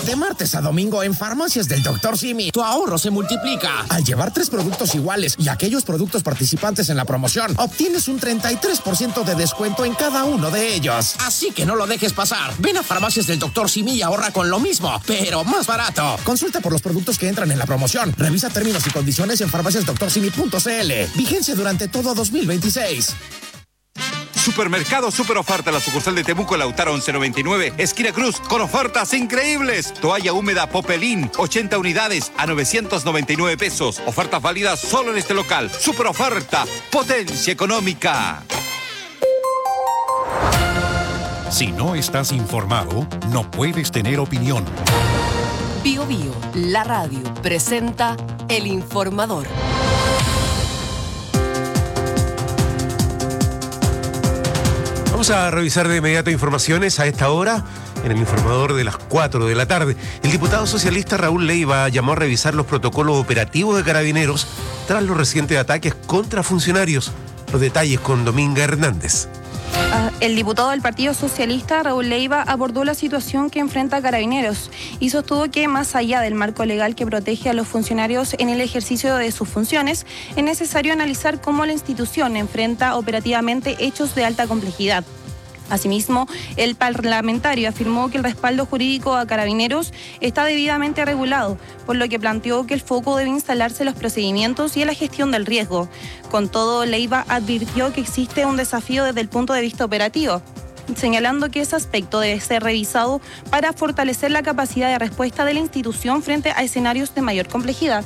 De martes a domingo en Farmacias del Dr. Simi, tu ahorro se multiplica. Al llevar 3 productos iguales y aquellos productos participantes en la promoción, obtienes un 33% de descuento en cada uno de ellos. Así que no lo dejes pasar. Ven a Farmacias del Dr. Simi y ahorra con lo mismo, pero más barato. Consulta por los productos que entran en la promoción. Revisa términos y condiciones en farmaciasdoctorsimi.cl. Vigencia durante todo 2026. Supermercado Super Oferta, la sucursal de Temuco, Lautaro 1199, esquina Cruz, con ofertas increíbles. Toalla húmeda Popelín, 80 unidades a 999 pesos. Ofertas válidas solo en este local. Super Oferta, potencia económica. Si no estás informado, no puedes tener opinión. Bio Bio, la radio, presenta El Informador. Vamos a revisar de inmediato informaciones a esta hora en el informador de las 4 de la tarde. El diputado socialista Raúl Leiva llamó a revisar los protocolos operativos de Carabineros tras los recientes ataques contra funcionarios. Los detalles con Dominga Hernández. El diputado del Partido Socialista, Raúl Leiva, abordó la situación que enfrenta Carabineros y sostuvo que, más allá del marco legal que protege a los funcionarios en el ejercicio de sus funciones, es necesario analizar cómo la institución enfrenta operativamente hechos de alta complejidad. Asimismo, el parlamentario afirmó que el respaldo jurídico a Carabineros está debidamente regulado, por lo que planteó que el foco debe instalarse en los procedimientos y en la gestión del riesgo. Con todo, Leiva advirtió que existe un desafío desde el punto de vista operativo, señalando que ese aspecto debe ser revisado para fortalecer la capacidad de respuesta de la institución frente a escenarios de mayor complejidad.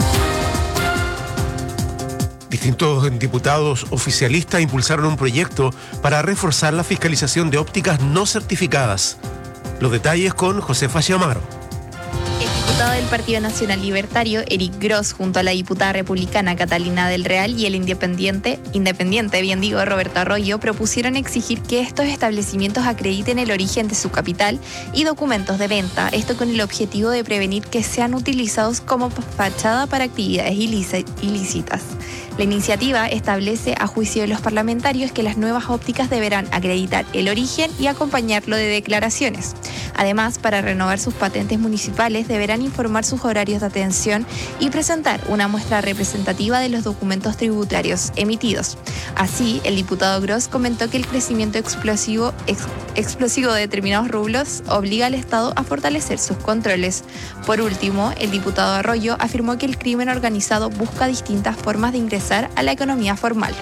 Distintos diputados oficialistas impulsaron un proyecto para reforzar la fiscalización de ópticas no certificadas. Los detalles con Josefa Chiamaro. El diputado del Partido Nacional Libertario, Eric Gross, junto a la diputada republicana Catalina del Real y el independiente, Roberto Arroyo, propusieron exigir que estos establecimientos acrediten el origen de su capital y documentos de venta, esto con el objetivo de prevenir que sean utilizados como fachada para actividades ilícitas. La iniciativa establece, a juicio de los parlamentarios, que las nuevas ópticas deberán acreditar el origen y acompañarlo de declaraciones. Además, para renovar sus patentes municipales, deberán informar sus horarios de atención y presentar una muestra representativa de los documentos tributarios emitidos. Así, el diputado Gross comentó que el crecimiento explosivo de determinados rubros obliga al Estado a fortalecer sus controles. Por último, el diputado Arroyo afirmó que el crimen organizado busca distintas formas de ingresar a la economía formal.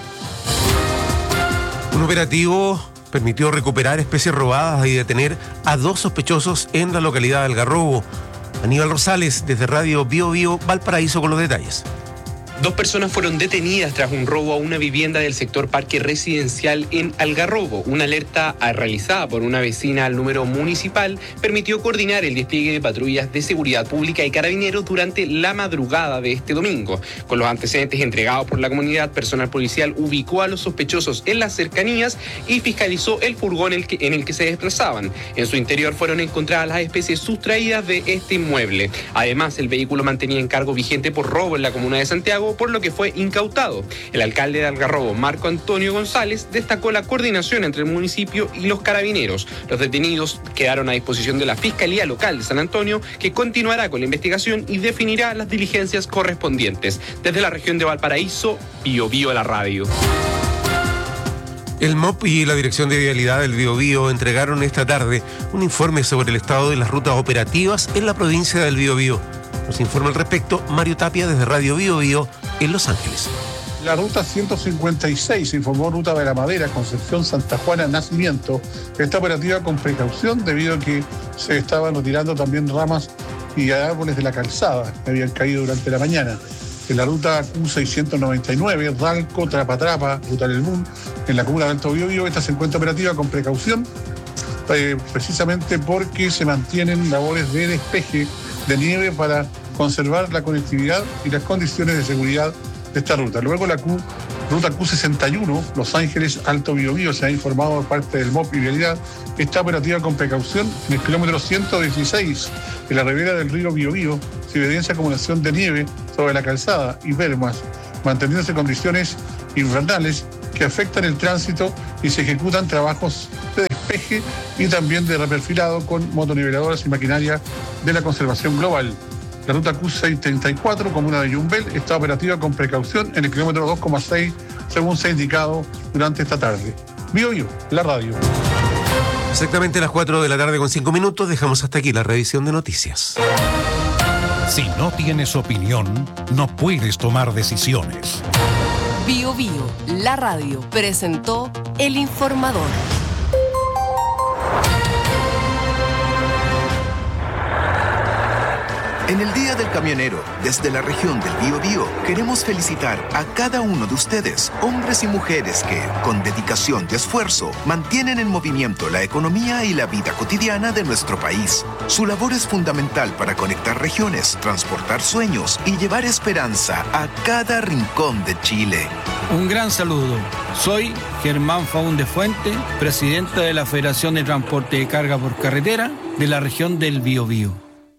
Un operativo permitió recuperar especies robadas y detener a 2 sospechosos en la localidad de Algarrobo. Aníbal Rosales, desde Radio Bio Bio, Valparaíso, con los detalles. 2 personas fueron detenidas tras un robo a una vivienda del sector Parque Residencial en Algarrobo. Una alerta realizada por una vecina al número municipal permitió coordinar el despliegue de patrullas de seguridad pública y carabineros durante la madrugada de este domingo. Con los antecedentes entregados por la comunidad, personal policial ubicó a los sospechosos en las cercanías y fiscalizó el furgón en el que se desplazaban. En su interior fueron encontradas las especies sustraídas de este inmueble. Además, el vehículo mantenía encargo vigente por robo en la comuna de Santiago, por lo que fue incautado. El alcalde de Algarrobo, Marco Antonio González, destacó la coordinación entre el municipio y los carabineros. Los detenidos quedaron a disposición de la Fiscalía Local de San Antonio, que continuará con la investigación y definirá las diligencias correspondientes. Desde la región de Valparaíso, Bio Bio, la radio. El MOP y la Dirección de Vialidad del Biobío entregaron esta tarde un informe sobre el estado de las rutas operativas en la provincia del Biobío. Nos informa al respecto Mario Tapia desde Radio Bio Bio en Los Ángeles. La ruta 156, informó Ruta de la Madera, Concepción, Santa Juana, Nacimiento, está operativa con precaución debido a que se estaban retirando también ramas y árboles de la calzada que habían caído durante la mañana. En la ruta Q699, Ralco, Trapa, Ruta del Mun, en la comuna de Alto Biobío, esta se encuentra operativa con precaución, precisamente porque se mantienen labores de despeje de nieve para conservar la conectividad y las condiciones de seguridad de esta ruta. Luego la ruta Q61, Los Ángeles, Alto Biobío, se ha informado por parte del MOP y Vialidad, está operativa con precaución en el kilómetro 116, en la ribera del río Biobío, se evidencia acumulación de nieve sobre la calzada y bermas, manteniéndose condiciones invernales que afectan el tránsito y se ejecutan trabajos de despeje despeje y también de reperfilado con motoniveladoras y maquinaria de la conservación global. La ruta Q634, comuna de Yumbel, está operativa con precaución en el kilómetro 2,6, según se ha indicado durante esta tarde. Bio Bio, la radio. Exactamente las 4 de la tarde con 5 minutos, dejamos hasta aquí la revisión de noticias. Si no tienes opinión, no puedes tomar decisiones. Bio Bio, la radio, presentó El Informador. En el Día del Camionero, desde la región del Biobío, queremos felicitar a cada uno de ustedes, hombres y mujeres que, con dedicación y esfuerzo, mantienen en movimiento la economía y la vida cotidiana de nuestro país. Su labor es fundamental para conectar regiones, transportar sueños y llevar esperanza a cada rincón de Chile. Un gran saludo. Soy Germán Faúndez Fuente, presidente de la Federación de Transporte de Carga por Carretera de la región del Biobío.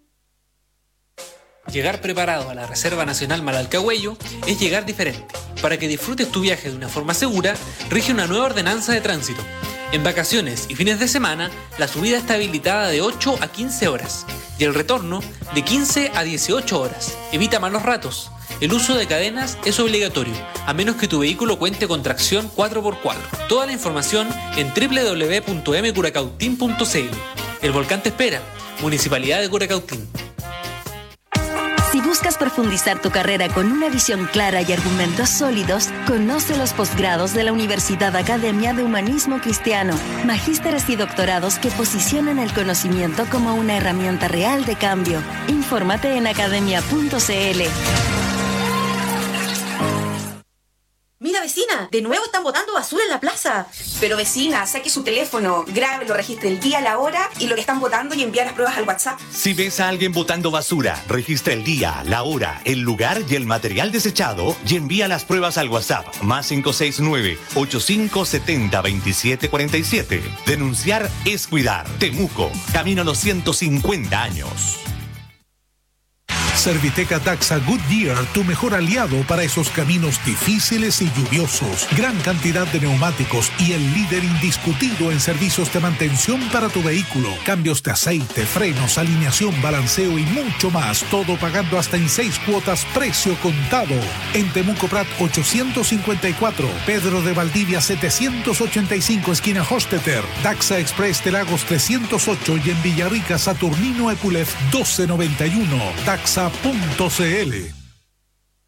Llegar preparado a la Reserva Nacional Malalcahuello es llegar diferente. Para que disfrutes tu viaje de una forma segura, rige una nueva ordenanza de tránsito. En vacaciones y fines de semana, la subida está habilitada de 8 a 15 horas y el retorno de 15 a 18 horas. Evita malos ratos. El uso de cadenas es obligatorio, a menos que tu vehículo cuente con tracción 4x4. Toda la información en www.mcuracautín.cl. El volcán te espera. Municipalidad de Curacautín. Si buscas profundizar tu carrera con una visión clara y argumentos sólidos, conoce los posgrados de la Universidad Academia de Humanismo Cristiano, magísteres y doctorados que posicionan el conocimiento como una herramienta real de cambio. Infórmate en academia.cl. Mira, vecina, de nuevo están botando basura en la plaza. Pero vecina, saque su teléfono, grábelo, registre el día, la hora y lo que están botando y envíe las pruebas al WhatsApp. Si ves a alguien botando basura, registra el día, la hora, el lugar y el material desechado y envía las pruebas al WhatsApp más 569-8570-2747. Denunciar es cuidar. Temuco, camino a los 150 años. Serviteca Daxa Goodyear, tu mejor aliado para esos caminos difíciles y lluviosos. Gran cantidad de neumáticos y el líder indiscutido en servicios de mantención para tu vehículo. Cambios de aceite, frenos, alineación, balanceo y mucho más. Todo pagando hasta en 6 cuotas, precio contado. En Temuco Prat 854, Pedro de Valdivia 785, esquina Hostetter. Daxa Express de Lagos 308 y en Villarrica Saturnino Epulef 1291. Daxa.cl.